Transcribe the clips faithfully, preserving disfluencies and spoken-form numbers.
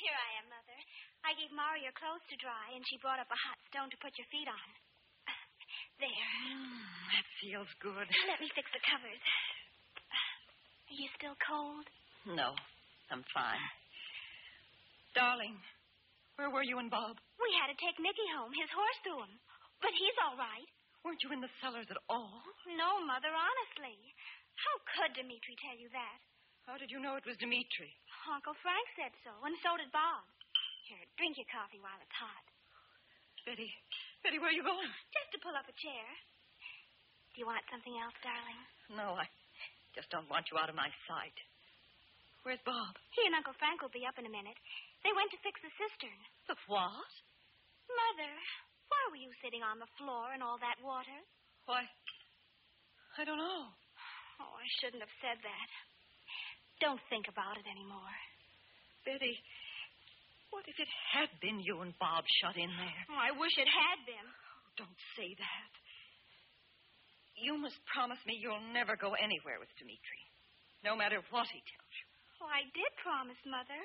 Here I am, Mother. I gave Mara your clothes to dry, and she brought up a hot stone to put your feet on. There. Mm, that feels good. Let me fix the covers. Are you still cold? No, I'm fine. Darling, where were you and Bob? We had to take Nicky home. His horse threw him. But he's all right. Weren't you in the cellars at all? No, Mother, honestly. How could Dimitri tell you that? How did you know it was Dimitri? Uncle Frank said so, and so did Bob. Here, drink your coffee while it's hot. Betty, Betty, where are you going? Just to pull up a chair. Do you want something else, darling? No, I just don't want you out of my sight. Where's Bob? He and Uncle Frank will be up in a minute. They went to fix the cistern. The what? Mother, why were you sitting on the floor in all that water? Why, I don't know. Oh, I shouldn't have said that. Don't think about it anymore. Betty, what if it had been you and Bob shut in there? Oh, I wish it had been. Oh, don't say that. You must promise me you'll never go anywhere with Dimitri, no matter what he tells you. Oh, I did promise, Mother.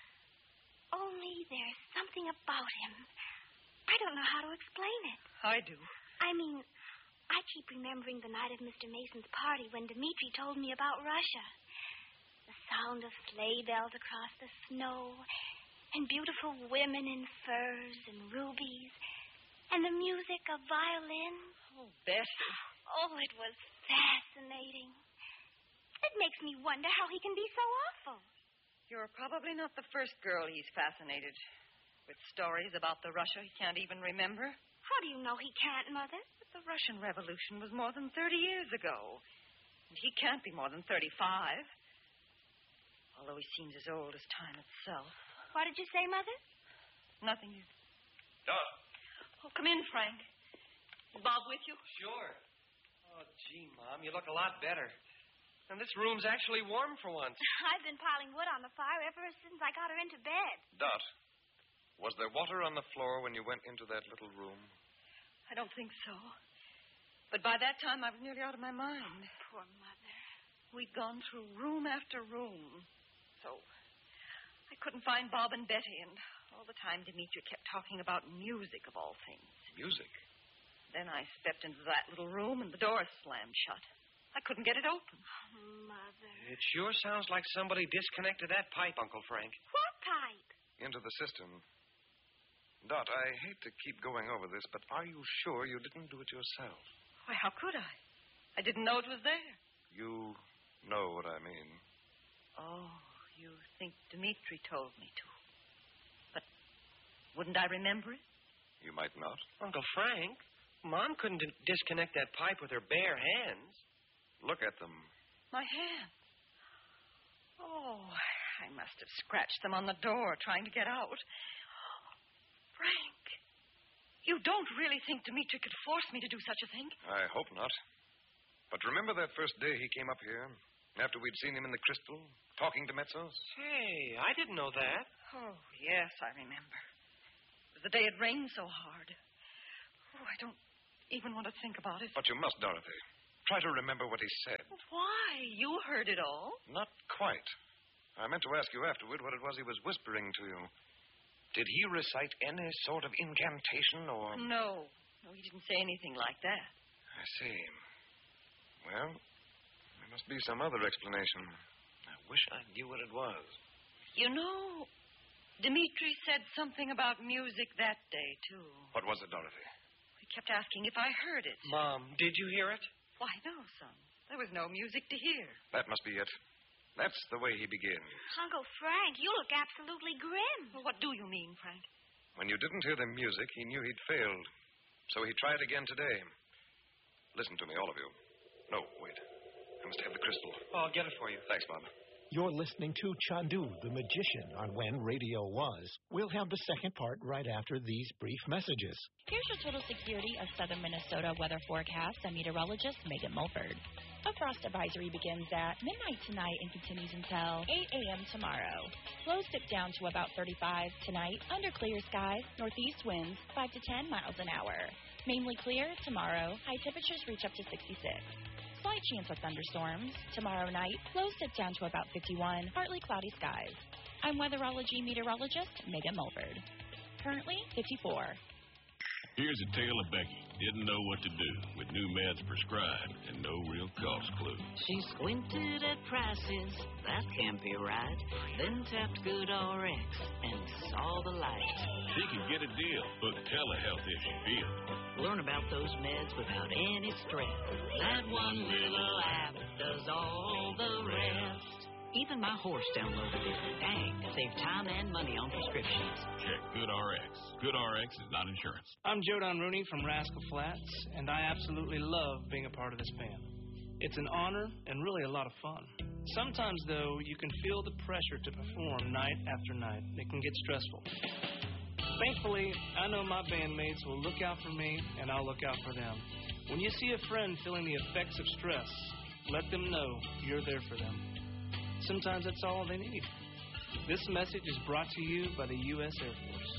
Only there's something about him. I don't know how to explain it. I do. I mean, I keep remembering the night of Mister Mason's party when Dimitri told me about Russia. The sound of sleigh bells across the snow, and beautiful women in furs and rubies, and the music of violins. Oh, Betty. Oh, it was fascinating. It makes me wonder how he can be so awful. You're probably not the first girl he's fascinated with stories about the Russia he can't even remember. How do you know he can't, Mother? But the Russian Revolution was more than thirty years ago. And he can't be more than thirty-five. Although he seems as old as time itself. What did you say, Mother? Nothing. You... Dot. Oh, come in, Frank. Is Bob with you? Sure. Oh, gee, Mom, you look a lot better. And this room's actually warm for once. I've been piling wood on the fire ever since I got her into bed. Dot, was there water on the floor when you went into that little room? I don't think so. But by that time, I was nearly out of my mind. Poor Mother. We'd gone through room after room. So I couldn't find Bob and Betty, and all the time Dimitri kept talking about music, of all things. Music? Then I stepped into that little room, and the door slammed shut. I couldn't get it open. Oh, Mother. It sure sounds like somebody disconnected that pipe, Uncle Frank. What pipe? Into the cistern. Dot, I hate to keep going over this, but are you sure you didn't do it yourself? Why, how could I? I didn't know it was there. You know what I mean. Oh, you think Dimitri told me to. But wouldn't I remember it? You might not. Uncle Frank, Mom couldn't d- disconnect that pipe with her bare hands. Look at them. My hands. Oh, I must have scratched them on the door trying to get out. Frank, you don't really think Dimitri could force me to do such a thing? I hope not. But remember that first day he came up here, after we'd seen him in the crystal, talking to Metzos? Hey, I didn't know that. Oh, yes, I remember. It was the day it rained so hard. Oh, I don't even want to think about it. But you must, Dorothy. Try to remember what he said. But why? You heard it all. Not quite. I meant to ask you afterward what it was he was whispering to you. Did he recite any sort of incantation or... No. No, he didn't say anything like that. I see. Well, there must be some other explanation. I wish I knew what it was. You know, Dimitri said something about music that day, too. What was it, Dorothy? He kept asking if I heard it. Mom, did you hear it? Why, no, son. There was no music to hear. That must be it. That's the way he begins. Uncle Frank, you look absolutely grim. Well, what do you mean, Frank? When you didn't hear the music, he knew he'd failed. So he tried again today. Listen to me, all of you. No, wait. I must have the crystal. Oh, I'll get it for you. Thanks, Bob. You're listening to Chandu, the Magician, on When Radio Was. We'll have the second part right after these brief messages. Here's your total security of southern Minnesota weather forecast and meteorologist Megan Mulford. A frost advisory begins at midnight tonight and continues until eight a.m. tomorrow. Lows dip down to about thirty-five tonight. Under clear skies, northeast winds five to ten miles an hour. Mainly clear tomorrow. High temperatures reach up to sixty-six. Slight chance of thunderstorms. Tomorrow night, lows dip down to about fifty-one. Partly cloudy skies. I'm weatherology meteorologist Megan Mulford. Currently fifty-four. Here's a tale of Becky. Didn't know what to do with new meds prescribed and no real cost clue. She squinted at prices, that can't be right. Then tapped Good R X and saw the light. She can get a deal, book telehealth if she feels. Learn about those meds without any stress. That one little app does all the rest. Even my horse downloaded it. Dang, save time and money on prescriptions. Check Good R X. Good R X is not insurance. I'm Joe Don Rooney from Rascal Flats, and I absolutely love being a part of this band. It's an honor and really a lot of fun. Sometimes, though, you can feel the pressure to perform night after night. It can get stressful. Thankfully, I know my bandmates will look out for me, and I'll look out for them. When you see a friend feeling the effects of stress, let them know you're there for them. Sometimes that's all they need. This message is brought to you by the U S Air Force.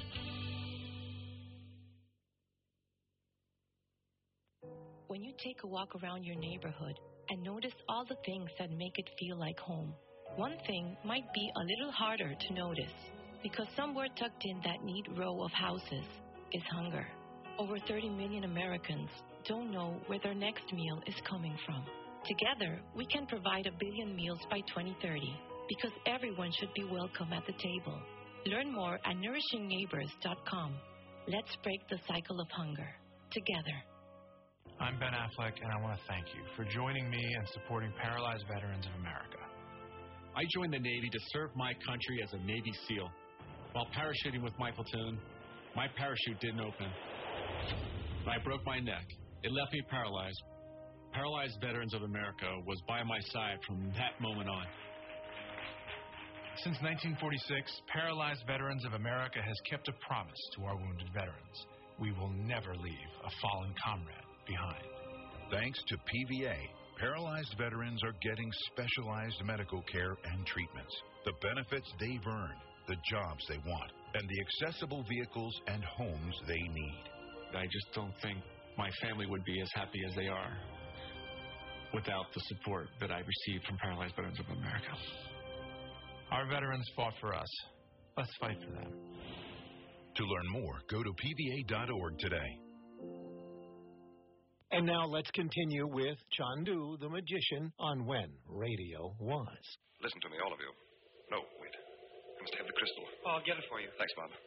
When you take a walk around your neighborhood and notice all the things that make it feel like home, one thing might be a little harder to notice because somewhere tucked in that neat row of houses is hunger. Over thirty million Americans don't know where their next meal is coming from. Together, we can provide a billion meals by twenty thirty because everyone should be welcome at the table. Learn more at nourishing neighbors dot com. Let's break the cycle of hunger together. I'm Ben Affleck, and I want to thank you for joining me and supporting Paralyzed Veterans of America. I joined the Navy to serve my country as a Navy SEAL. While parachuting with my platoon, my parachute didn't open. I broke my neck. It left me paralyzed. Paralyzed Veterans of America was by my side from that moment on. Since nineteen forty-six, Paralyzed Veterans of America has kept a promise to our wounded veterans. We will never leave a fallen comrade behind. Thanks to P V A, paralyzed veterans are getting specialized medical care and treatments, the benefits they've earned, the jobs they want, and the accessible vehicles and homes they need. I just don't think my family would be as happy as they are without the support that I received from Paralyzed Veterans of America. Our veterans fought for us. Let's fight for them. To learn more, go to P V A dot org today. And now let's continue with Chandu, the magician, on When Radio Was. Listen to me, all of you. No, wait. I must have the crystal. Oh, I'll get it for you. Thanks, Bob.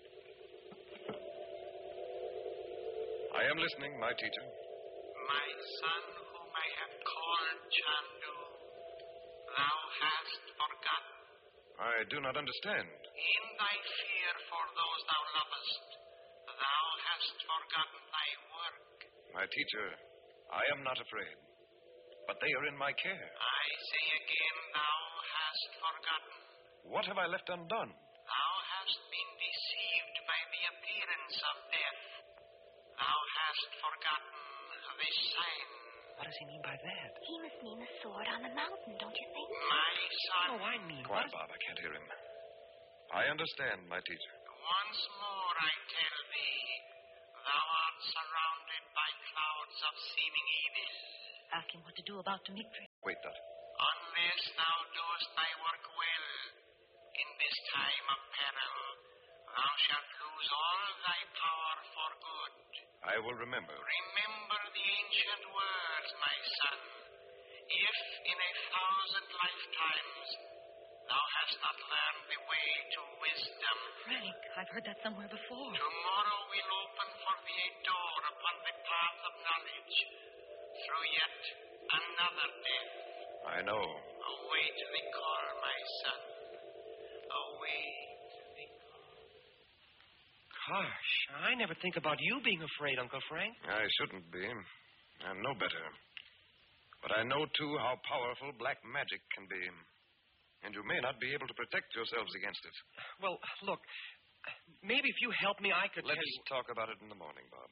I am listening, my teacher. My son, whom I have called Chandu, thou hast forgotten. I do not understand. In thy fear for those thou lovest, thou hast forgotten thy work. My teacher, I am not afraid, but they are in my care. I say again, thou hast forgotten. What have I left undone? Thou hast been deceived by the appearance of death. Thou hast forgotten the sign. What does he mean by that? He must mean the sword on the mountain, don't you think? My son. Oh, I mean... Quiet, Bob. I can't hear him. I understand, my teacher. Once more I tell thee, thou art surrounded by clouds of seeming evil. Ask him what to do about Dimitri. Wait, Dot. Unless thou doest thy work well, in this time of peril, thou shalt lose all thy power for good. I will remember. Remember the ancient words, my son. If in a thousand lifetimes thou hast not learned the way to wisdom, Frank, I've heard that somewhere before. Tomorrow will open for thee a door upon the path of knowledge, through yet another death. I know. Await the call, my son. Await the call. Gosh, I never think about you being afraid, Uncle Frank. I shouldn't be. I'm no better. But I know, too, how powerful black magic can be. And you may not be able to protect yourselves against it. Well, look, maybe if you help me, I could Let's tell you... talk about it in the morning, Bob.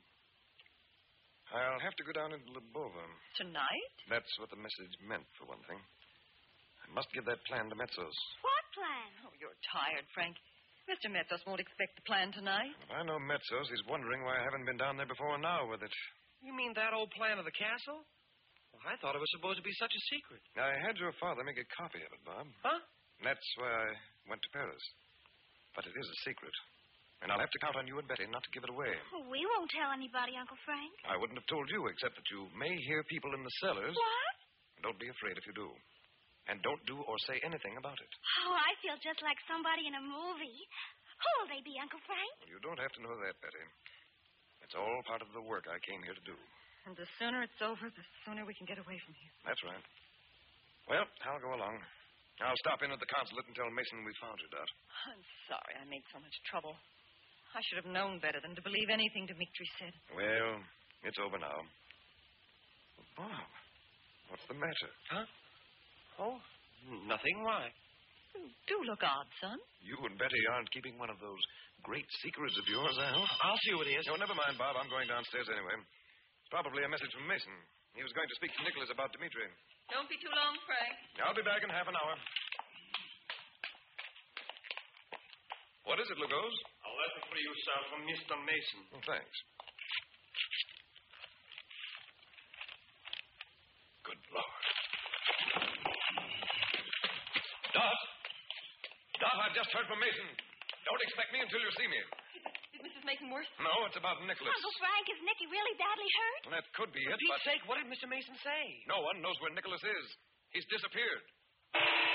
I'll have to go down into Lubova. Tonight? That's what the message meant, for one thing. I must give that plan to Metzos. What plan? Oh, you're tired, Frank. Mister Metzos won't expect the plan tonight. If I know Metzos, he's wondering why I haven't been down there before now with it. You mean that old plan of the castle? Well, I thought it was supposed to be such a secret. I had your father make a copy of it, Bob. Huh? That's why I went to Paris. But it is a secret. And I'll have to count on you and Betty not to give it away. We won't tell anybody, Uncle Frank. I wouldn't have told you, except that you may hear people in the cellars. What? Don't be afraid if you do. And don't do or say anything about it. Oh, I feel just like somebody in a movie. Who'll they be, Uncle Frank? Well, you don't have to know that, Betty. It's all part of the work I came here to do. And the sooner it's over, the sooner we can get away from here. That's right. Well, I'll go along. I'll stop in at the consulate and tell Mason we found you, Dot. I'm sorry I made so much trouble. I should have known better than to believe anything Dimitri said. Well, it's over now. Bob, what's the matter? Huh? Oh, nothing. Why? Do look odd, son. You and Betty aren't keeping one of those great secrets of yours, I hope? I'll see who it is. No, never mind, Bob. I'm going downstairs anyway. It's probably a message from Mason. He was going to speak to Nicholas about Dimitri. Don't be too long, Frank. I'll be back in half an hour. What is it, Lugos? A letter for you, sir, from Mister Mason. Oh, thanks. Good Lord. Dot! Dot, I've just heard from Mason. Don't expect me until you see me. Is Missus Mason worse? No, it's about Nicholas. Uncle Frank, is Nicky really badly hurt? Well, that could be For it, Pete's but... sake, what did Mister Mason say? No one knows where Nicholas is. He's disappeared.